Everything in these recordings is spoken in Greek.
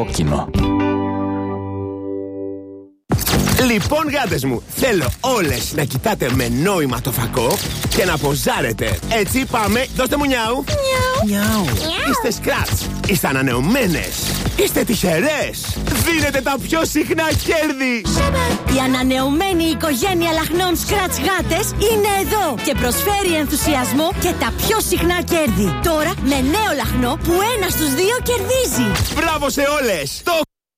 κόκκινο. Λοιπόν, γάτες μου, θέλω όλες να κοιτάτε με νόημα το φακό και να ποζάρετε. Έτσι, πάμε, δώστε μου νιάου. Νιάου. Είστε σκράτς, είστε ανανεωμένες, είστε τυχερές. Δίνετε τα πιο συχνά κέρδη. Η ανανεωμένη οικογένεια λαχνών σκράτς γάτες είναι εδώ και προσφέρει ενθουσιασμό και τα πιο συχνά κέρδη. Τώρα με νέο λαχνό που 1 στους 2 κερδίζει. Μπράβο σε όλες. Το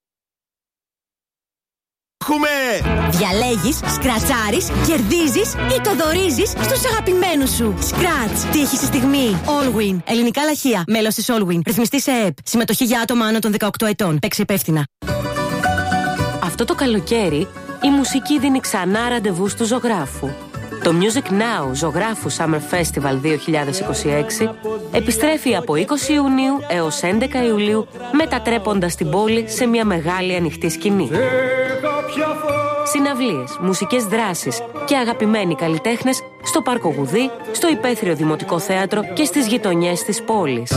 έχουμε. Διαλέγεις, σκρατσάρεις, κερδίζεις ή το δωρίζεις στους αγαπημένους σου. Σκράτς. Τύχη στη στιγμή. Allwin. Ελληνικά λαχεία. Μέλος της Allwin. Ρυθμιστή σε ΕΕΠ. Συμμετοχή για άτομα άνω των 18 ετών. Παίξε υπεύθυνα. Αυτό το καλοκαίρι η μουσική δίνει ξανά ραντεβού του ζωγράφου. Το Music Now Ζωγράφου Summer Festival 2026 επιστρέφει από 20 Ιουνίου έως 11 Ιουλίου, μετατρέποντας την πόλη σε μια μεγάλη ανοιχτή σκηνή. Συναυλίες, μουσικές δράσεις και αγαπημένοι καλλιτέχνες στο Πάρκο Γουδί, στο Υπαίθριο Δημοτικό Θέατρο και στις γειτονιές της πόλης.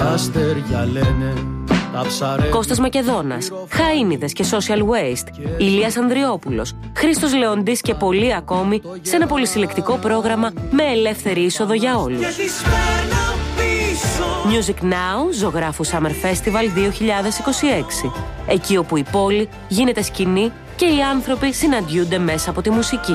Κώστας Μακεδόνας, Χαΐνιδες και Social Waste, Ηλίας Ανδριόπουλος, Χρήστος Λεοντής και πολλοί ακόμη σε ένα πολυσυλλεκτικό πρόγραμμα με ελεύθερη είσοδο για όλους. Music Now Ζωγράφου Summer Festival 2026. Εκεί όπου η πόλη γίνεται σκηνή και οι άνθρωποι συναντιούνται μέσα από τη μουσική.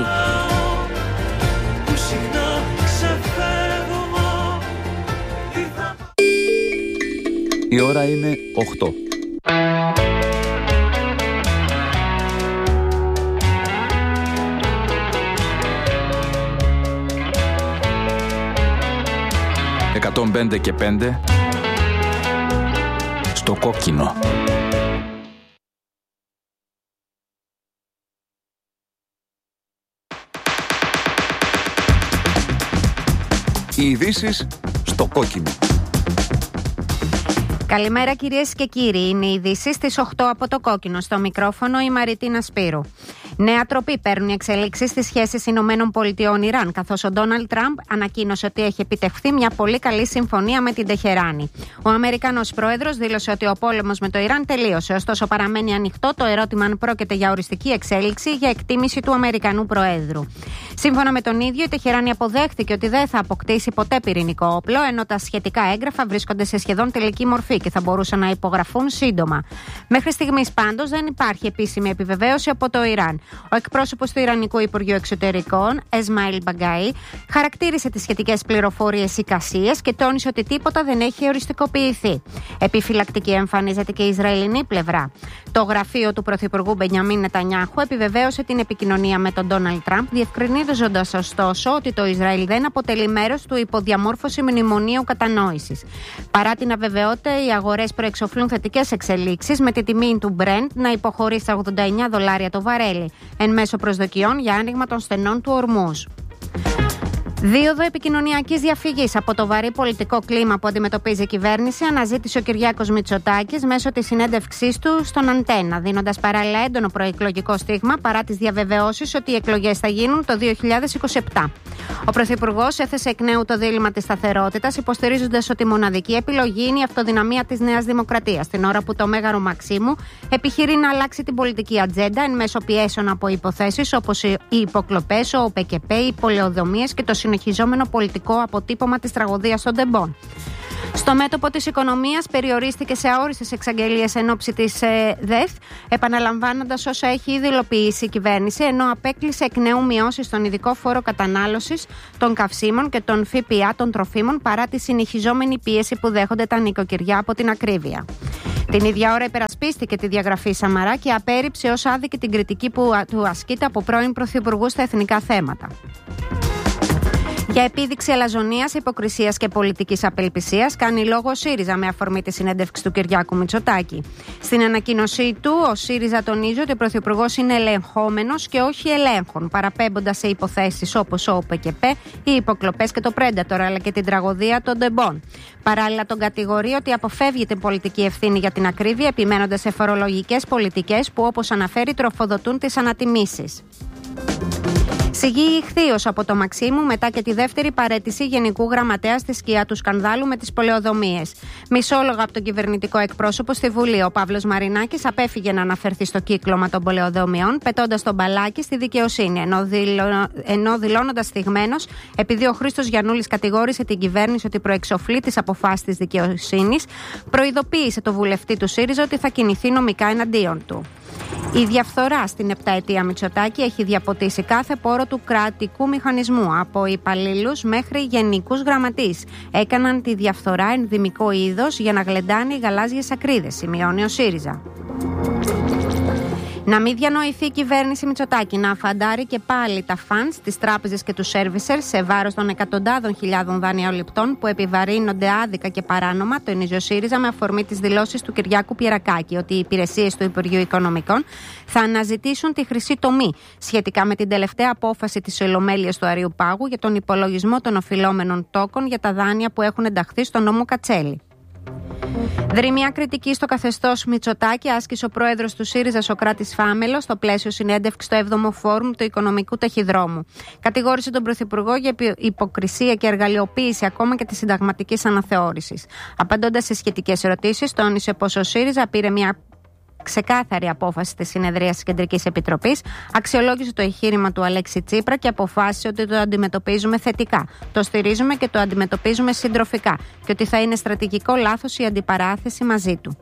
Η ώρα είναι 8. «105 και 5» στο κόκκινο. Οι ειδήσεις στο κόκκινο. Καλημέρα κυρίες και κύριοι, είναι οι ειδήσεις στις 8 από το κόκκινο. Στο μικρόφωνο η Μαριτίνα Σπύρου. Νέα τροπή παίρνουν οι εξελίξεις στις σχέσεις Ηνωμένων-Πολιτειών-Ιράν, καθώς ο Ντόναλντ Τραμπ ανακοίνωσε ότι έχει επιτευχθεί μια πολύ καλή συμφωνία με την Τεχεράνη. Ο Αμερικανός πρόεδρος δήλωσε ότι ο πόλεμος με το Ιράν τελείωσε, ωστόσο παραμένει ανοιχτό το ερώτημα αν πρόκειται για οριστική εξέλιξη για εκτίμηση του Αμερικανού Προέδρου. Σύμφωνα με τον ίδιο, η Τεχεράνη αποδέχθηκε ότι δεν θα αποκτήσει ποτέ πυρηνικό όπλο, ενώ τα σχετικά έγγραφα βρίσκονται σε σχεδόν τελική μορφή και θα μπορούσαν να υπογραφούν σύντομα. Μέχρι στιγμής πάντως δεν υπάρχει επίσημη επιβεβαίωση από το Ιράν. Ο εκπρόσωπος του Ιρανικού Υπουργείου Εξωτερικών, Εσμαήλ Μπαγκάι, χαρακτήρισε τις σχετικές πληροφορίες εικασίες και τόνισε ότι τίποτα δεν έχει οριστικοποιηθεί. Επιφυλακτική εμφανίζεται και η Ισραηλινή πλευρά. Το γραφείο του Πρωθυπουργού Μπενιαμίν Νετανιάχου επιβεβαίωσε την επικοινωνία με τον Ντόναλντ Τραμπ, διευκρινίζοντας ωστόσο ότι το Ισραήλ δεν αποτελεί μέρος του υποδιαμόρφωση μνημονίου κατανόησης. Παρά την αβεβαιότητα, οι αγορές προεξοφλούν θετικές εξελίξεις, με τη τιμή του Brent να υποχωρεί στα $89 το βαρέλι, εν μέσω προσδοκιών για άνοιγμα των στενών του Ορμούζ. Δίωδο επικοινωνιακής διαφυγής από το βαρύ πολιτικό κλίμα που αντιμετωπίζει η κυβέρνηση αναζήτησε ο Κυριάκος Μητσοτάκης μέσω της συνέντευξής του στον Αντένα, δίνοντας παράλληλα έντονο προεκλογικό στίγμα παρά τις διαβεβαιώσεις ότι οι εκλογές θα γίνουν το 2027. Ο Πρωθυπουργός έθεσε εκ νέου το δίλημμα της σταθερότητας, υποστηρίζοντας ότι η μοναδική επιλογή είναι η αυτοδυναμία της Νέας Δημοκρατίας, την ώρα που το Μέγαρο Μαξίμου επιχειρεί να αλλάξει την πολιτική ατζέντα εν μέσω πιέσεων από υποθέσεις όπως οι υποκλοπές, ο ΟΠΚΠ, οι πολεοδομίες και το συνεχιζόμενο πολιτικό αποτύπωμα της τραγωδίας των τεμπών. Στο μέτωπο της οικονομίας περιορίστηκε σε αόριστες εξαγγελίες εν ώψη της ΔΕΘ, επαναλαμβάνοντας όσα έχει ήδη υλοποιήσει η κυβέρνηση, ενώ απέκλεισε εκ νέου μειώσεις στον ειδικό φόρο κατανάλωσης των καυσίμων και των ΦΠΑ των τροφίμων, παρά τη συνεχιζόμενη πίεση που δέχονται τα νοικοκυριά από την ακρίβεια. Την ίδια ώρα υπερασπίστηκε τη διαγραφή Σαμαρά και απέρριψε ως άδικη την κριτική που του ασκείται από πρώην πρωθυπουργού στα εθνικά θέματα. Για επίδειξη αλαζονίας, υποκρισίας και πολιτικής απελπισίας κάνει λόγο ο ΣΥΡΙΖΑ με αφορμή τη συνέντευξη του Κυριάκου Μητσοτάκη. Στην ανακοίνωσή του, ο ΣΥΡΙΖΑ τονίζει ότι ο Πρωθυπουργός είναι ελεγχόμενος και όχι ελέγχων, παραπέμποντας σε υποθέσεις όπως ο ΟΠΚΠ, οι υποκλοπές και το Predator, αλλά και την τραγωδία των τεμπών. Παράλληλα, τον κατηγορεί ότι αποφεύγει την πολιτική ευθύνη για την ακρίβεια, επιμένοντας σε φορολογικές πολιτικές που, όπως αναφέρει, τροφοδοτούν τις ανατιμήσεις. Σιγή ηχθείως από το Μαξίμου μετά και τη δεύτερη παραίτηση Γενικού Γραμματέα στη σκιά του σκανδάλου με τις πολεοδομίες. Μισόλογα από τον κυβερνητικό εκπρόσωπο στη Βουλή, ο Παύλος Μαρινάκης απέφυγε να αναφερθεί στο κύκλωμα των πολεοδομιών, πετώντας τον μπαλάκι στη δικαιοσύνη, ενώ δηλώνοντας θυγμένος, επειδή ο Χρήστος Γιαννούλης κατηγόρησε την κυβέρνηση ότι προεξοφλεί τις αποφάσεις της δικαιοσύνης, προειδοποίησε το βουλευτή του ΣΥΡΙΖΑ ότι θα κινηθεί νομικά εναντίον του. Η διαφθορά στην επταετία Μητσοτάκη έχει διαποτίσει κάθε πόρο του κρατικού μηχανισμού, από υπαλλήλους μέχρι γενικούς γραμματείς. Έκαναν τη διαφθορά ενδυμικό είδος για να γλεντάνε οι γαλάζιες ακρίδες, σημειώνει ο ΣΥΡΙΖΑ. Να μην διανοηθεί η κυβέρνηση Μητσοτάκη να αφαντάρει και πάλι τα φαντς, τις τράπεζες και τους σέρβισερ σε βάρος των εκατοντάδων χιλιάδων δανειοληπτών που επιβαρύνονται άδικα και παράνομα, τονίζει ο ΣΥΡΙΖΑ με αφορμή τις δηλώσεις του Κυριάκου Πιερακάκη ότι οι υπηρεσίες του Υπουργείου Οικονομικών θα αναζητήσουν τη χρυσή τομή σχετικά με την τελευταία απόφαση της Ολομέλειας του Αριουπάγου για τον υπολογισμό των οφειλόμενων τόκων για τα δάνεια που έχουν ενταχθεί στον νόμο Κατσέλη. Δρυμία κριτική στο καθεστώς Μητσοτάκη άσκησε ο πρόεδρος του ΣΥΡΙΖΑ Σωκράτης Φάμελος στο πλαίσιο συνέντευξης στο 7ο Φόρουμ του Οικονομικού Ταχυδρόμου. Κατηγόρησε τον Πρωθυπουργό για υποκρισία και εργαλειοποίηση ακόμα και της συνταγματικής αναθεώρησης. Απαντώντας σε σχετικές ερωτήσεις, τόνισε πως ο ΣΥΡΙΖΑ πήρε μια ξεκάθαρη απόφαση της συνεδρίας της Κεντρικής Επιτροπής, αξιολόγησε το εγχείρημα του Αλέξη Τσίπρα και αποφάσισε ότι το αντιμετωπίζουμε θετικά. Το στηρίζουμε και το αντιμετωπίζουμε συντροφικά και ότι θα είναι στρατηγικό λάθος η αντιπαράθεση μαζί του.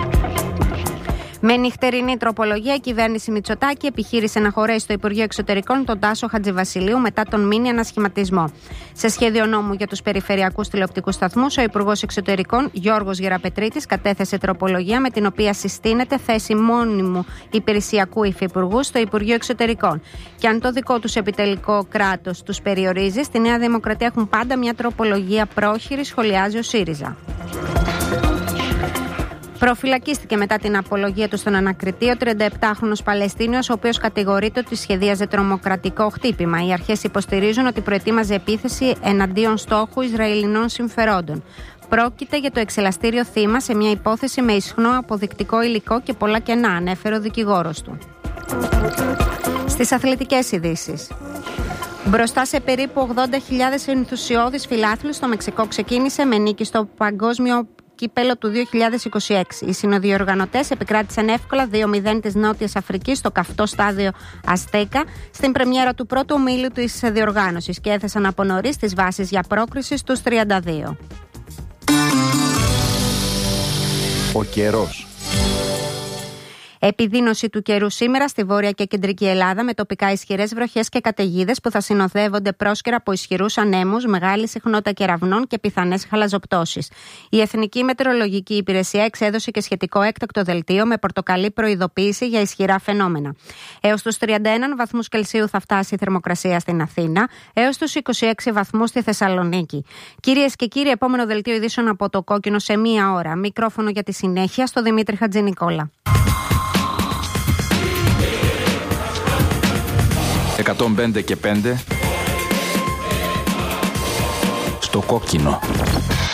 Με νυχτερινή τροπολογία, η κυβέρνηση Μητσοτάκη επιχείρησε να χωρέσει στο Υπουργείο Εξωτερικών τον Τάσο Χατζηβασιλείου μετά τον μίνι ανασχηματισμό. Σε σχέδιο νόμου για τους περιφερειακούς τηλεοπτικούς σταθμούς, ο Υπουργός Εξωτερικών Γιώργος Γεραπετρίτης κατέθεσε τροπολογία με την οποία συστήνεται θέση μόνιμου υπηρεσιακού υφυπουργού στο Υπουργείο Εξωτερικών. Και αν το δικό τους επιτελικό κράτος τους περιορίζει, στη Νέα Δημοκρατία έχουν πάντα μια τροπολογία πρόχειρη, σχολιάζει ο ΣΥΡΙΖΑ. Προφυλακίστηκε μετά την απολογία του στον ανακριτή ο 37χρονος Παλαιστίνιος, ο οποίος κατηγορείται ότι σχεδίαζε τρομοκρατικό χτύπημα. Οι αρχές υποστηρίζουν ότι προετοίμαζε επίθεση εναντίον στόχου Ισραηλινών συμφερόντων. Πρόκειται για το εξελαστήριο θύμα σε μια υπόθεση με ισχνό αποδεικτικό υλικό και πολλά κενά, ανέφερε ο δικηγόρος του. Στις αθλητικές ειδήσεις. Μπροστά σε περίπου 80.000 ενθουσιώδεις φιλάθλους, το Μεξικό ξεκίνησε με νίκη στο Παγκόσμιο Κύπελλο του 2026. Οι συνοδιοργανωτές επικράτησαν εύκολα 2-0 της Νότιας Αφρικής στο καυτό στάδιο Αστέκα στην πρεμιέρα του πρώτου ομίλου της διοργάνωσης και έθεσαν από νωρίς τις βάσεις για πρόκριση στους 32. Ο καιρός. Επιδείνωση του καιρού σήμερα στη βόρεια και κεντρική Ελλάδα με τοπικά ισχυρές βροχές και καταιγίδες που θα συνοδεύονται πρόσκαιρα από ισχυρούς ανέμους, μεγάλη συχνότητα κεραυνών και πιθανές χαλαζοπτώσεις. Η Εθνική Μετεωρολογική Υπηρεσία εξέδωσε και σχετικό έκτακτο δελτίο με πορτοκαλί προειδοποίηση για ισχυρά φαινόμενα. Έως τους 31 βαθμούς Κελσίου θα φτάσει η θερμοκρασία στην Αθήνα, έως τους 26 βαθμούς στη Θεσσαλονίκη. Κυρίες και κύριοι, επόμενο δελτίο ειδήσεων από το Κόκκινο σε μία ώρα. Μικρόφωνο για τη συνέχεια στο Δημήτρη Χατζηνικόλα. 105 και 5 στο Κόκκινο.